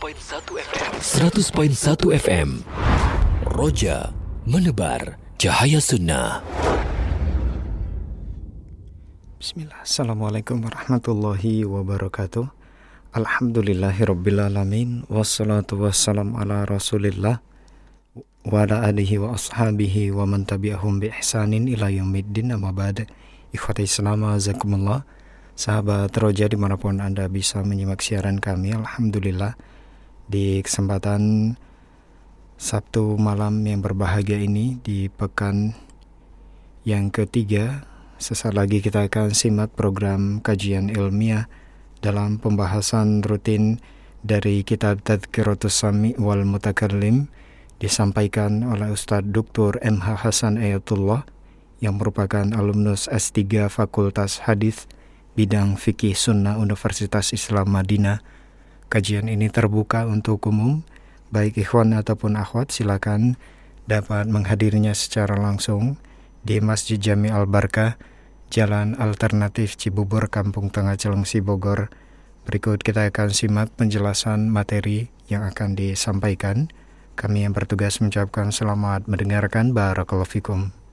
100.1 FM. Roja menebar cahaya sunnah. Bismillah. Assalamualaikum warahmatullahi wabarakatuh. Alhamdulillahirrabbilalamin. Wassalatu wassalam ala rasulillah wa ala alihi wa ashabihi wa man tabi'ahum bi ihsanin ila yaumiddin. Amma ba'd. Ikhwati Islam, azakumullah. Sahabat Roja dimanapun Anda bisa menyimak siaran kami, alhamdulillah di kesempatan Sabtu malam yang berbahagia ini di pekan yang ketiga. Sesaat lagi kita akan simak program kajian ilmiah dalam pembahasan rutin dari kitab Tadhkiratus Sami' wal Mutakallim, disampaikan oleh Ustadz Dr. M.H. Hasan Ayatullah yang merupakan alumnus S3 Fakultas Hadis bidang Fikih Sunnah Universitas Islam Madinah. Kajian ini terbuka untuk umum, baik ikhwan ataupun akhwat silakan dapat menghadirinya secara langsung di Masjid Jami Al-Barkah, Jalan Alternatif Cibubur, Kampung Tengah, Cilengsi, Bogor. Berikut kita akan simak penjelasan materi yang akan disampaikan. Kami yang bertugas mengucapkan selamat mendengarkan. Barakallahu fikum.